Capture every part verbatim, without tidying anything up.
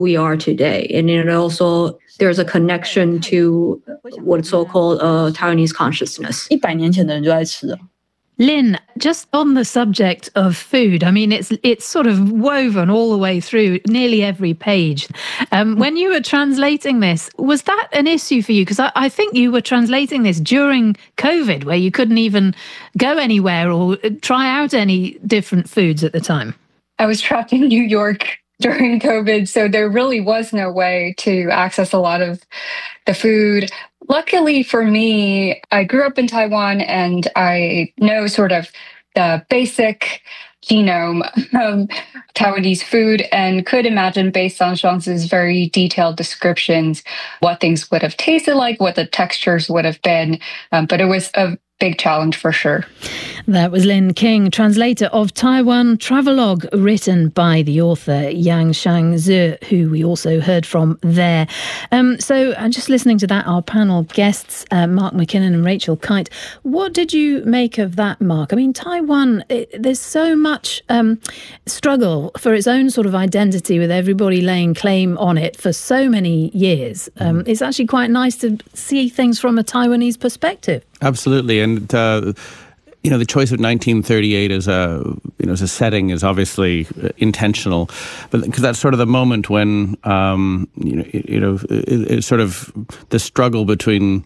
we are today. And it also, there's a connection to what's so-called uh, Taiwanese consciousness. 一百年前的人就在吃了。 Lynn, just on the subject of food, I mean, it's it's sort of woven all the way through nearly every page. Um, when you were translating this, was that an issue for you? Because I, I think you were translating this during COVID, where you couldn't even go anywhere or try out any different foods at the time. I was trapped in New York during COVID, so there really was no way to access a lot of the food. Luckily for me, I grew up in Taiwan and I know sort of the basic genome of Taiwanese food and could imagine, based on Shuangzi's very detailed descriptions, what things would have tasted like, what the textures would have been. Um, but it was a big challenge for sure. That was Lynn King, translator of Taiwan Travelogue, written by the author Yang Shangzi, who we also heard from there. Um, so uh, just listening to that, our panel guests, uh, Mark McKinnon and Rachel Kite, what did you make of that, Mark? I mean, Taiwan, it, there's so much um, struggle for its own sort of identity, with everybody laying claim on it for so many years. Um, it's actually quite nice to see things from a Taiwanese perspective. Absolutely. And, uh, you know, the choice of nineteen thirty-eight as a, you know, as a setting is obviously intentional, but because that's sort of the moment when, um, you know, you know, it, it's sort of the struggle between,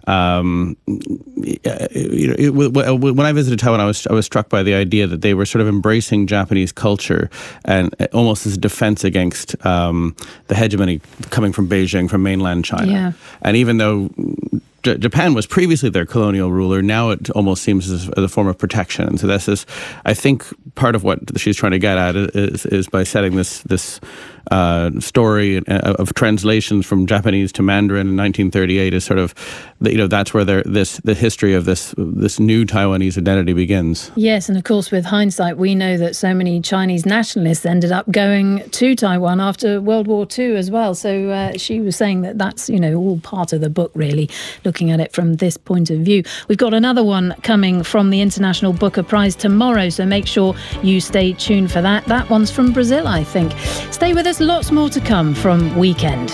um, you know, it, when I visited Taiwan, I was I was struck by the idea that they were sort of embracing Japanese culture and almost as a defense against um, the hegemony coming from Beijing, from mainland China. Yeah. And even though J- Japan was previously their colonial ruler, now it almost seems as a form of protection. And so this is, I think, part of what she's trying to get at is, is by setting this this uh, story of translations from Japanese to Mandarin in nineteen thirty-eight is sort of, you know, that's where this the history of this this new Taiwanese identity begins. Yes, and of course, with hindsight, we know that so many Chinese nationalists ended up going to Taiwan after World War Two as well. So uh, she was saying that that's, you know, all part of the book, really, looking at it from this point of view. We've got another one coming from the International Booker Prize tomorrow, so make sure you stay tuned for that. That one's from Brazil, I think. Stay with us, lots more to come from Weekend.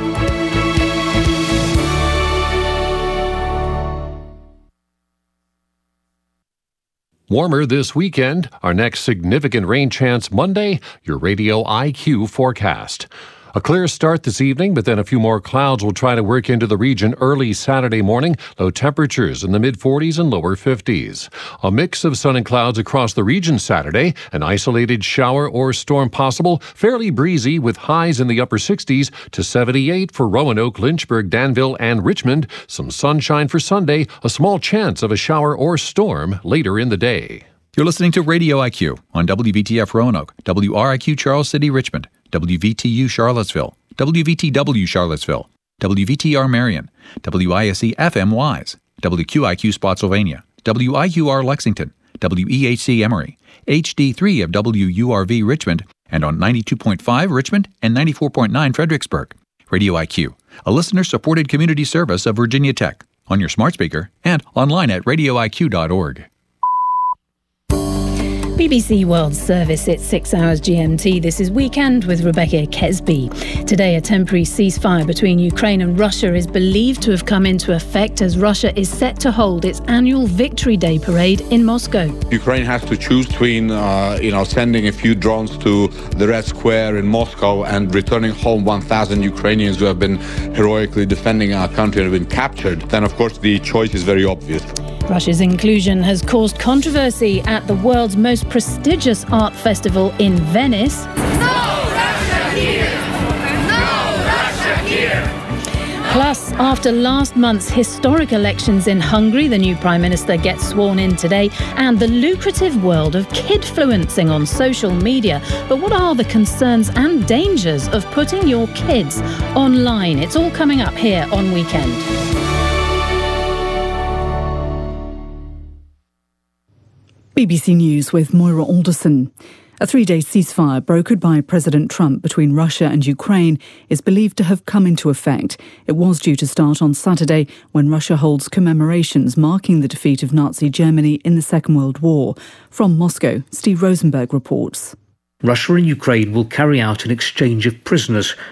Warmer this weekend. Our next significant rain chance Monday. Your Radio I Q forecast. A clear start this evening, but then a few more clouds will try to work into the region early Saturday morning. Low temperatures in the mid forties and lower fifties. A mix of sun and clouds across the region Saturday. An isolated shower or storm possible. Fairly breezy with highs in the upper sixties to seventy-eight for Roanoke, Lynchburg, Danville, and Richmond. Some sunshine for Sunday. A small chance of a shower or storm later in the day. You're listening to Radio I Q on W V T F Roanoke, W R I Q Charles City, Richmond, W V T U Charlottesville, W V T W Charlottesville, W V T R Marion, W I S E F M Wise, W Q I Q Spotsylvania, W I Q R Lexington, W E H C Emory, H D three of W U R V Richmond, and on ninety-two point five Richmond and ninety-four point nine Fredericksburg. Radio I Q, a listener-supported community service of Virginia Tech, on your smart speaker and online at radio I Q dot org. B B C World Service, it's six hours G M T. This is Weekend with Rebecca Kesby. Today, a temporary ceasefire between Ukraine and Russia is believed to have come into effect as Russia is set to hold its annual Victory Day parade in Moscow. Ukraine has to choose between, uh, you know, sending a few drones to the Red Square in Moscow and returning home one thousand Ukrainians who have been heroically defending our country and have been captured. Then, of course, the choice is very obvious. Russia's inclusion has caused controversy at the world's most prestigious art festival in Venice. No Russia here! No Russia here! Plus, after last month's historic elections in Hungary, the new Prime Minister gets sworn in today, and the lucrative world of kidfluencing on social media. But what are the concerns and dangers of putting your kids online? It's all coming up here on Weekend. B B C News with Moira Alderson. A three-day ceasefire brokered by President Trump between Russia and Ukraine is believed to have come into effect. It was due to start on Saturday when Russia holds commemorations marking the defeat of Nazi Germany in the Second World War. From Moscow, Steve Rosenberg reports. Russia and Ukraine will carry out an exchange of prisoners